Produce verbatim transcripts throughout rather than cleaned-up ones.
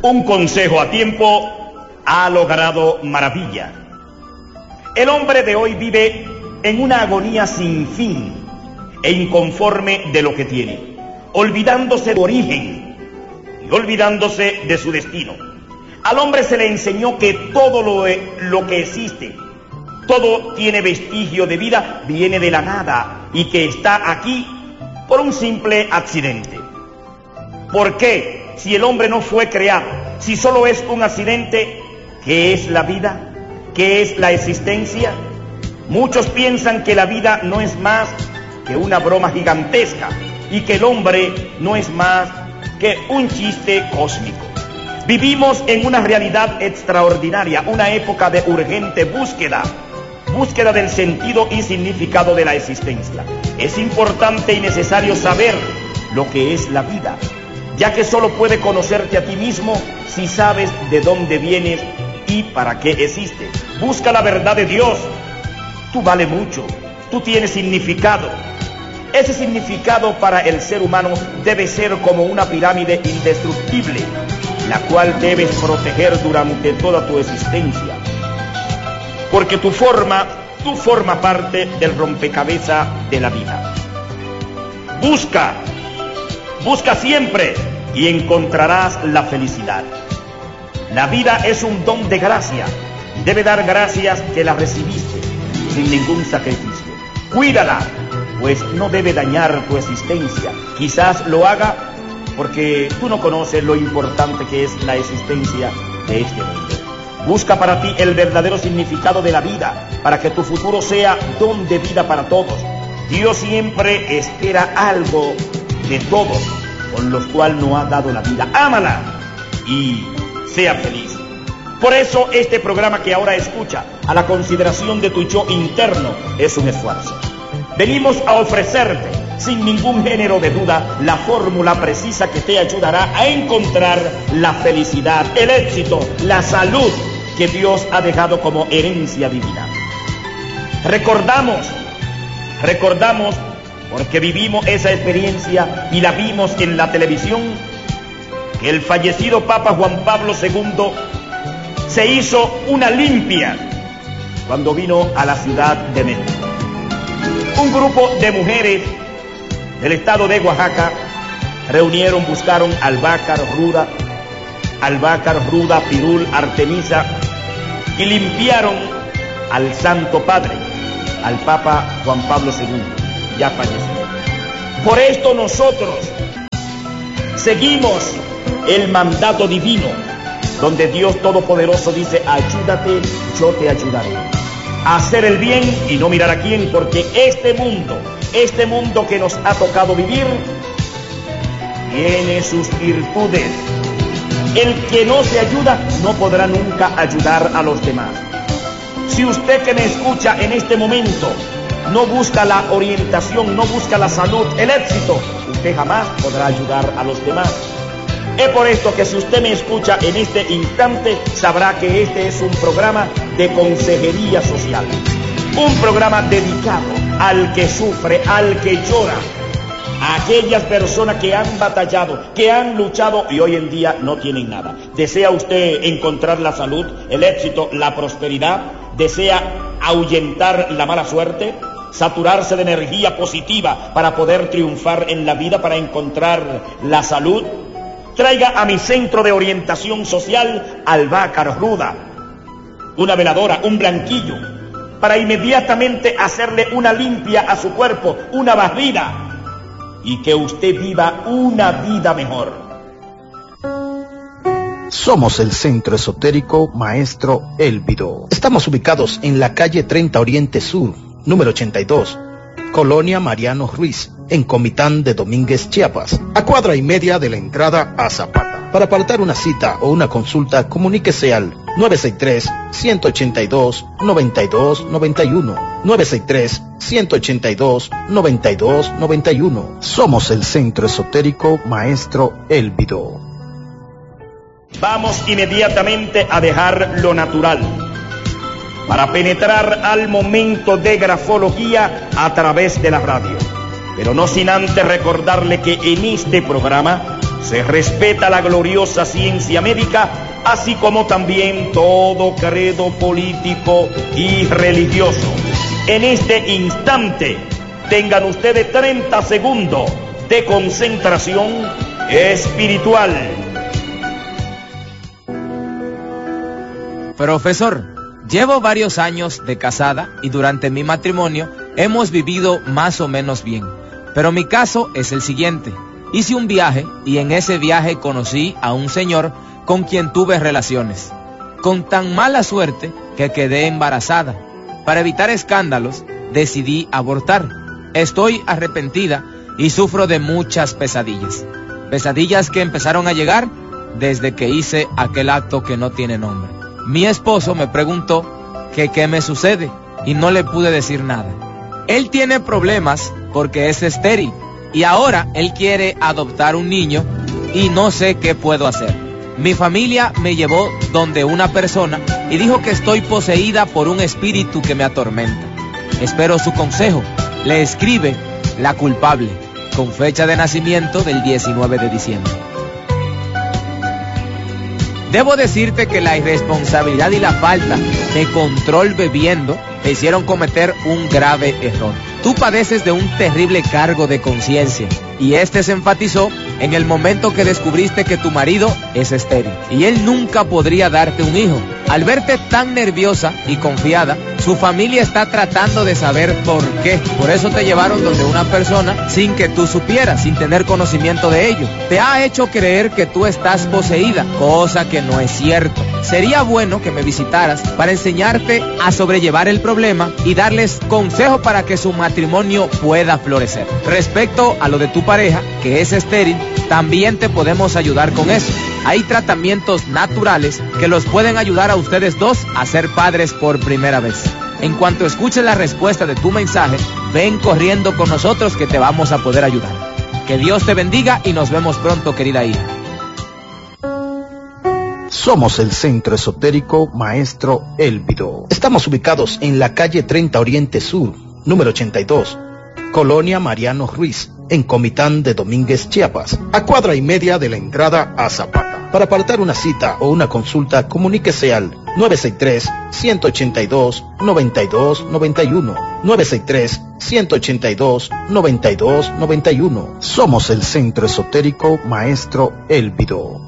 Un consejo a tiempo ha logrado maravilla. El hombre de hoy vive en una agonía sin fin e inconforme de lo que tiene, olvidándose de su origen y olvidándose de su destino. Al hombre se le enseñó que todo lo, lo que existe, todo tiene vestigio de vida, viene de la nada y que está aquí por un simple accidente. ¿Por qué? Si el hombre no fue creado, si solo es un accidente, ¿qué es la vida? ¿Qué es la existencia? Muchos piensan que la vida no es más que una broma gigantesca y que el hombre no es más que un chiste cósmico. Vivimos en una realidad extraordinaria, una época de urgente búsqueda, búsqueda del sentido y significado de la existencia. Es importante y necesario saber lo que es la vida, ya que solo puede conocerte a ti mismo si sabes de dónde vienes y para qué existes. Busca la verdad de Dios. Tú vales mucho, tú tienes significado. Ese significado para el ser humano debe ser como una pirámide indestructible, la cual debes proteger durante toda tu existencia. Porque tu forma, tú formas parte del rompecabezas de la vida. Busca, busca siempre y encontrarás la felicidad. La vida es un don de gracia y debe dar gracias que la recibiste sin ningún sacrificio. Cuídala, pues no debe dañar tu existencia. Quizás lo haga porque tú no conoces lo importante que es la existencia de este mundo. Busca para ti el verdadero significado de la vida, para que tu futuro sea don de vida para todos. Dios siempre espera algo de todos con los cuales no ha dado la vida. Ámala y sea feliz. Por eso este programa que ahora escucha, a la consideración de tu yo interno, es un esfuerzo. Venimos a ofrecerte, sin ningún género de duda, la fórmula precisa que te ayudará a encontrar la felicidad, el éxito, la salud que Dios ha dejado como herencia divina. Recordamos, recordamos, porque vivimos esa experiencia y la vimos en la televisión, que el fallecido Papa Juan Pablo segundo se hizo una limpia cuando vino a la ciudad de México. Un grupo de mujeres del estado de Oaxaca reunieron, buscaron albácar, ruda, albácar, ruda, pirul, artemisa y limpiaron al Santo Padre, al Papa Juan Pablo segundo, ya fallecido. Por esto nosotros seguimos el mandato divino, donde Dios Todopoderoso dice: ayúdate, yo te ayudaré. Hacer el bien y no mirar a quién, porque este mundo, este mundo que nos ha tocado vivir, tiene sus virtudes. El que no se ayuda no podrá nunca ayudar a los demás. Si usted que me escucha en este momento no busca la orientación, no busca la salud, el éxito, usted jamás podrá ayudar a los demás. Es por esto que si usted me escucha en este instante, sabrá que este es un programa de consejería social. Un programa dedicado al que sufre, al que llora, a aquellas personas que han batallado, que han luchado y hoy en día no tienen nada. ¿Desea usted encontrar la salud, el éxito, la prosperidad? ¿Desea ahuyentar la mala suerte? ¿Saturarse de energía positiva para poder triunfar en la vida, para encontrar la salud? Traiga a mi centro de orientación social albácar, ruda, una veladora, un blanquillo, para inmediatamente hacerle una limpia a su cuerpo, una barrida, y que usted viva una vida mejor. Somos el Centro Esotérico Maestro Elvido. Estamos ubicados en la calle treinta Oriente Sur, número ochenta y dos, Colonia Mariano Ruiz, en Comitán de Domínguez, Chiapas, a cuadra y media de la entrada a Zapata. Para apartar una cita o una consulta, comuníquese al nueve seis tres, uno ocho dos, nueve dos nueve uno, nueve seis tres, uno ocho dos, nueve dos nueve uno. Somos el Centro Esotérico Maestro Elvido. Vamos inmediatamente a dejar lo natural para penetrar al momento de grafología a través de la radio. Pero no sin antes recordarle que en este programa Se respeta la gloriosa ciencia médica, así como también todo credo político y religioso. En este instante, tengan ustedes treinta segundos de concentración espiritual. Profesor, llevo varios años de casada y durante mi matrimonio hemos vivido más o menos bien. Pero mi caso es el siguiente. Hice un viaje y en ese viaje conocí a un señor con quien tuve relaciones. Con tan mala suerte que quedé embarazada. Para evitar escándalos, decidí abortar. Estoy arrepentida y sufro de muchas pesadillas. Pesadillas que empezaron a llegar desde que hice aquel acto que no tiene nombre. Mi esposo me preguntó que qué me sucede y no le pude decir nada. Él tiene problemas porque es estéril y ahora él quiere adoptar un niño y no sé qué puedo hacer. Mi familia me llevó donde una persona y dijo que estoy poseída por un espíritu que me atormenta. Espero su consejo. Le escribe La Culpable, con fecha de nacimiento del diecinueve de diciembre. Debo decirte que la irresponsabilidad y la falta de control bebiendo te hicieron cometer un grave error. Tú padeces de un terrible cargo de conciencia y este se enfatizó en el momento que descubriste que tu marido es estéril y él nunca podría darte un hijo. Al verte tan nerviosa y confiada, su familia está tratando de saber por qué. Por eso te llevaron donde una persona sin que tú supieras, sin tener conocimiento de ello. Te ha hecho creer que tú estás poseída, cosa que no es cierto. Sería bueno que me visitaras para enseñarte a sobrellevar el problema y darles consejo para que su matrimonio pueda florecer. Respecto a lo de tu pareja, que es estéril, también te podemos ayudar con eso. Hay tratamientos naturales que los pueden ayudar a ustedes dos a ser padres por primera vez. En cuanto escuches la respuesta de tu mensaje, ven corriendo con nosotros que te vamos a poder ayudar. Que Dios te bendiga y nos vemos pronto, querida hija. Somos el Centro Esotérico Maestro Elvido. Estamos ubicados en la calle treinta Oriente Sur, número ochenta y dos, Colonia Mariano Ruiz, en Comitán de Domínguez, Chiapas, a cuadra y media de la entrada a Zapata. Para apartar una cita o una consulta, comuníquese al nueve seis tres, uno ocho dos, nueve dos nueve uno, nueve seis tres, uno ocho dos, nueve dos nueve uno. Somos el Centro Esotérico Maestro Elvido.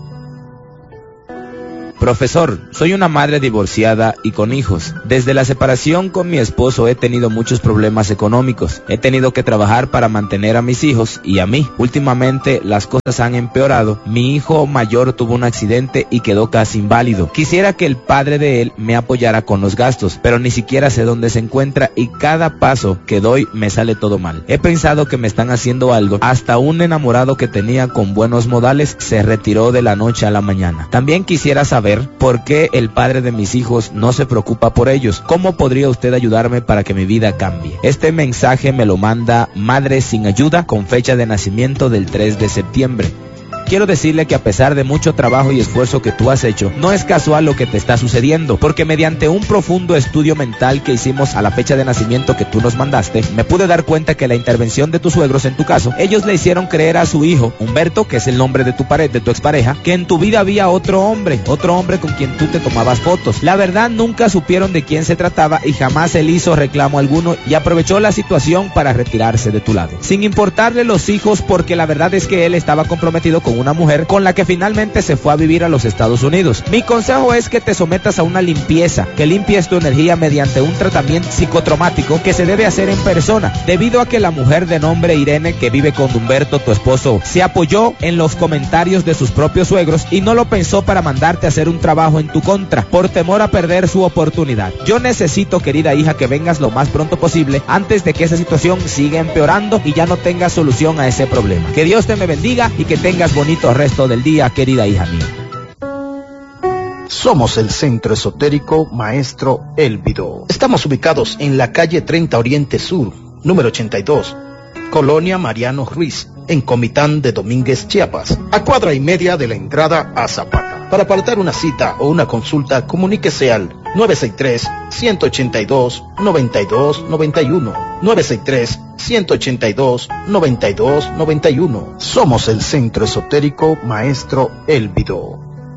Profesor, soy una madre divorciada y con hijos. Desde la separación con mi esposo he tenido muchos problemas económicos. He tenido que trabajar para mantener a mis hijos y a mí. Últimamente las cosas han empeorado. Mi hijo mayor tuvo un accidente y quedó casi inválido. Quisiera que el padre de él me apoyara con los gastos, pero ni siquiera sé dónde se encuentra y cada paso que doy me sale todo mal. He pensado que me están haciendo algo. Hasta un enamorado que tenía con buenos modales se retiró de la noche a la mañana. También quisiera saber ¿por qué el padre de mis hijos no se preocupa por ellos? ¿Cómo podría usted ayudarme para que mi vida cambie? Este mensaje me lo manda Madre Sin Ayuda con fecha de nacimiento del tres de septiembre. Quiero decirle que a pesar de mucho trabajo y esfuerzo que tú has hecho, no es casual lo que te está sucediendo, porque mediante un profundo estudio mental que hicimos a la fecha de nacimiento que tú nos mandaste, me pude dar cuenta que la intervención de tus suegros en tu caso, ellos le hicieron creer a su hijo, Humberto, que es el nombre de tu pared, de tu expareja, que en tu vida había otro hombre, otro hombre con quien tú te tomabas fotos. La verdad, nunca supieron de quién se trataba y jamás él hizo reclamo alguno y aprovechó la situación para retirarse de tu lado, sin importarle los hijos, porque la verdad es que él estaba comprometido con una mujer con la que finalmente se fue a vivir a los Estados Unidos. Mi consejo es que te sometas a una limpieza, que limpies tu energía mediante un tratamiento psicotromático que se debe hacer en persona, debido a que la mujer de nombre Irene, que vive con Humberto, tu esposo, se apoyó en los comentarios de sus propios suegros y no lo pensó para mandarte a hacer un trabajo en tu contra, por temor a perder su oportunidad. Yo necesito, querida hija, que vengas lo más pronto posible antes de que esa situación siga empeorando y ya no tengas solución a ese problema. Que Dios te me bendiga y que tengas bonito resto del día, querida hija mía. Somos el Centro Esotérico Maestro Elvido. Estamos ubicados en la calle treinta Oriente Sur, número ochenta y dos, Colonia Mariano Ruiz, en Comitán de Domínguez, Chiapas, a cuadra y media de la entrada a Zapata. Para apartar una cita o una consulta, comuníquese al nueve seis tres, uno ocho dos, nueve dos nueve uno, nueve seis tres, uno ocho dos, nueve dos nueve uno. Somos el Centro Esotérico Maestro Elvido.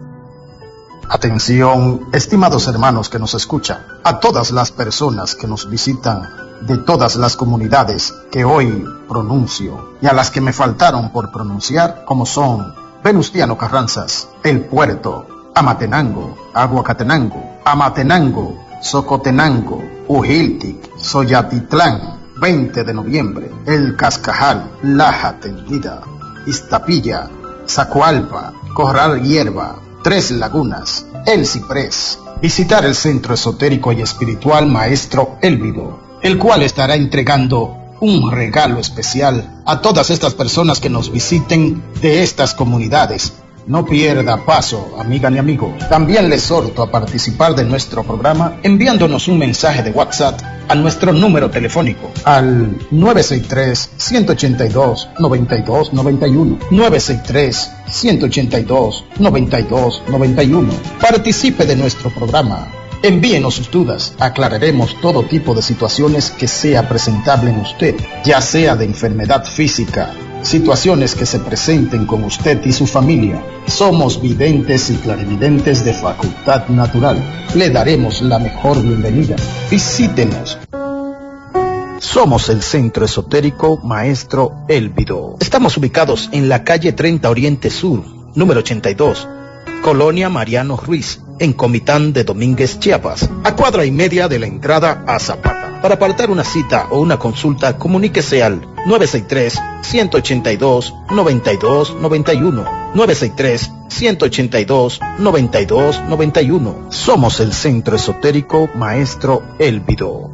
Atención, estimados hermanos que nos escuchan, a todas las personas que nos visitan de todas las comunidades que hoy pronuncio y a las que me faltaron por pronunciar, como son Venustiano Carranzas, El Puerto, Amatenango, Aguacatenango, Amatenango, Socotenango, Ujiltic, Soyatitlán, veinte de noviembre, El Cascajal, Laja Tendida, Iztapilla, Zacualpa, Corral Hierba, Tres Lagunas, El Ciprés. Visitar el Centro Esotérico y Espiritual Maestro Elvido, el cual estará entregando un regalo especial a todas estas personas que nos visiten de estas comunidades. No pierda paso, amiga ni amigo. También les exhorto a participar de nuestro programa enviándonos un mensaje de WhatsApp a nuestro número telefónico al nueve seis tres, uno ocho dos, nueve dos nueve uno, nueve seis tres, uno ocho dos, nueve dos nueve uno. Participe de nuestro programa. Envíenos sus dudas, aclararemos todo tipo de situaciones que sea presentable en usted, ya sea de enfermedad física, situaciones que se presenten con usted y su familia. Somos videntes y clarividentes de facultad natural. Le daremos la mejor bienvenida. Visítenos. Somos el Centro Esotérico Maestro Elvido. Estamos ubicados en la calle treinta Oriente Sur, número ochenta y dos, Colonia Mariano Ruiz, en Comitán de Domínguez, Chiapas, a cuadra y media de la entrada a Zapata. Para apartar una cita o una consulta, comuníquese al nueve seis tres, uno ocho dos, nueve dos nueve uno, nueve seis tres, uno ocho dos, nueve dos nueve uno. Somos el Centro Esotérico Maestro Elvido.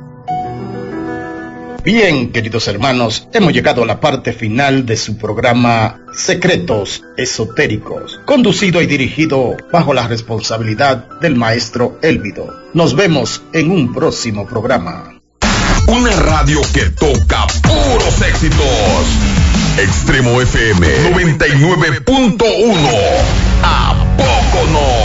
Bien, queridos hermanos, hemos llegado a la parte final de su programa Secretos Esotéricos, conducido y dirigido bajo la responsabilidad del maestro Elvido. Nos vemos en un próximo programa. Una radio que toca puros éxitos. Extremo F M noventa y nueve punto uno. ¿A poco no?